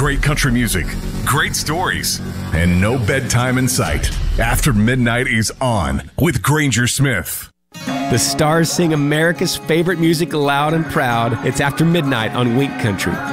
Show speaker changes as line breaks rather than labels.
Great country music, great stories, and no bedtime in sight. After Midnight is on with Granger Smith.
The stars sing America's favorite music loud and proud. It's After Midnight on Wink Country.